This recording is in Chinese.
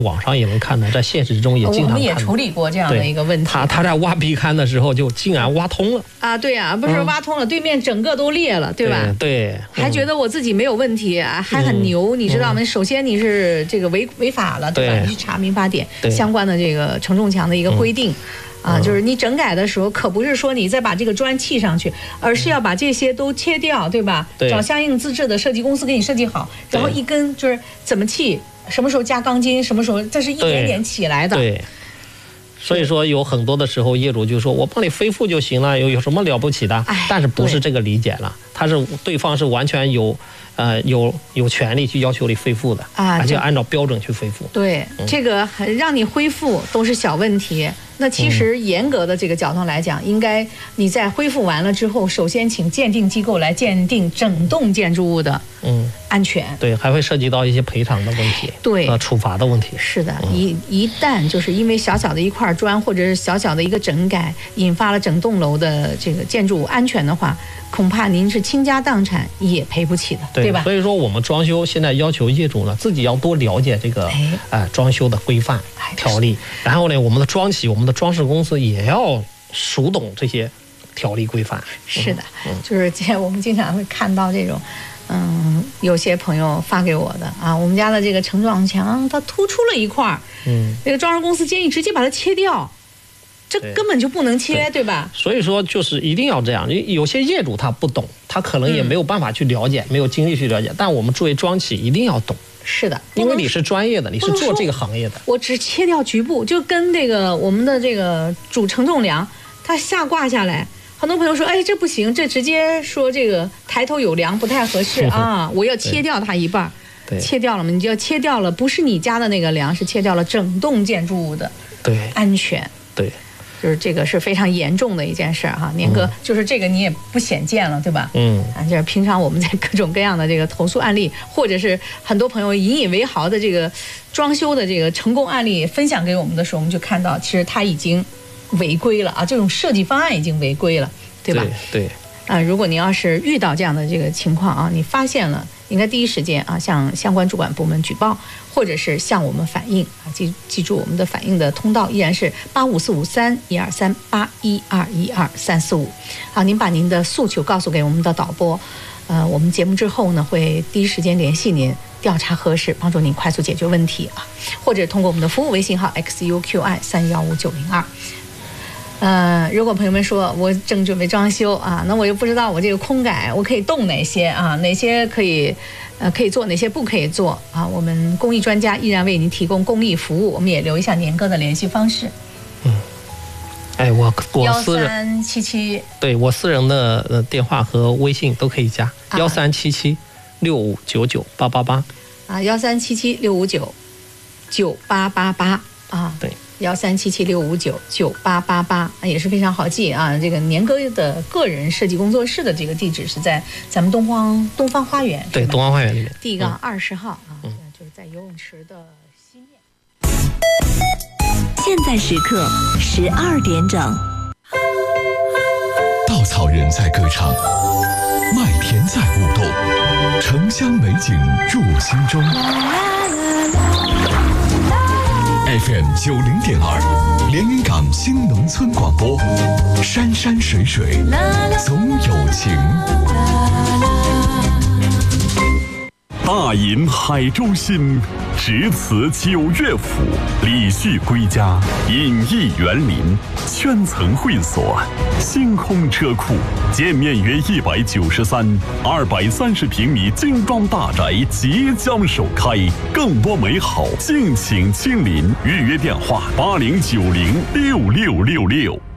网上也能看到，在现实中也经常看到。 我们也处理过这样的一个问题。 他在挖壁龛的时候就竟然挖通了啊！对啊，不是挖通了，对面整个都裂了，对吧？ 对， 还觉得我自己没有问题啊，还很牛，你知道吗？首先你是这个违法了，对吧？你去查民法典相关的这个承重墙的一个规定。就是你整改的时候，可不是说你再把这个砖砌上去，而是要把这些都切掉，对吧？找相应资质的设计公司给你设计好，然后一根就是怎么砌，什么时候加钢筋，什么时候，这是一点点起来的。 对。所以说有很多的时候，业主就说我帮你恢复就行了，有什么了不起的？但是不是这个理解了？对方是完全有权利去要求你恢复的而且按照标准去恢复。 对，这个让你恢复都是小问题。那其实严格的这个角度来讲，应该你在恢复完了之后，首先请鉴定机构来鉴定整栋建筑物的安全。 对，还会涉及到一些赔偿的问题， 对， 处罚的问题。 是的，一旦就是因为小小的一块砖或者是小小的一个整改，引发了整栋楼的这个建筑物安全的话，恐怕您是倾家荡产也赔不起的，对吧？ 所以说我们装修现在要求业主呢，自己要多了解这个装修的规范条例，然后呢，我们的装企、我们的装饰公司也要熟懂这些条例规范。 是的，就是我们经常会看到这种，有些朋友发给我的啊，我们家的这个承撞墙它突出了一块，这个装饰公司建议直接把它切掉。这根本就不能切，对吧？ 所以说就是一定要这样。有些业主他不懂，他可能也没有办法去了解，没有精力去了解。但我们作为装企一定要懂。 是的， 因为你是专业的，你是做这个行业的。 我只切掉局部，就跟这个我们的这个主承重梁，它下挂下来，很多朋友说，哎，这不行，这直接说这个抬头有梁不太合适啊，我要切掉它一半。切掉了嘛？你就要切掉了，不是你家的那个梁，是切掉了整栋建筑物的安全。 对。 就是这个是非常严重的一件事哈，年哥，就是这个你也不鲜见了，对吧？就是平常我们在各种各样的这个投诉案例，或者是很多朋友引以为豪的这个装修的这个成功案例分享给我们的时候，我们就看到其实他已经违规了啊，这种设计方案已经违规了，对吧？ 对。 如果你要是遇到这样的这个情况啊，你发现了，应该第一时间啊向相关主管部门举报，或者是向我们反映啊。记住我们的反映的通道依然是8545312381212345。好，您把您的诉求告诉给我们的导播，我们节目之后呢会第一时间联系您，调查核实，帮助您快速解决问题啊，或者通过我们的服务微信号 xuqi315902。如果朋友们说我正准备装修啊，那我又不知道我这个空改我可以动哪些啊，哪些可以做，哪些不可以做啊？我们公益专家依然为您提供公益服务，我们也留一下年哥的联系方式。 我私人 1377， 对，我私人的电话和微信都可以加137765998888 啊，137765998888啊， 对。 137765998888也是非常好记啊！这个年哥的个人设计工作室的这个地址是在咱们东方花园， 对，东方花园里面 D-20号啊，就是在游泳池的西面。 现在时刻12点整， 稻草人在歌唱，麦田在舞动，城乡美景入心中。FM 90.2，连云港新农村广播，山山水水总有情。 大吟海中心，值此9乐府，礼序归家，隐逸园林，圈层会所，星空车库，建面约193，230平米精装大宅即将首开，更多美好敬请亲临，预约电话80906666。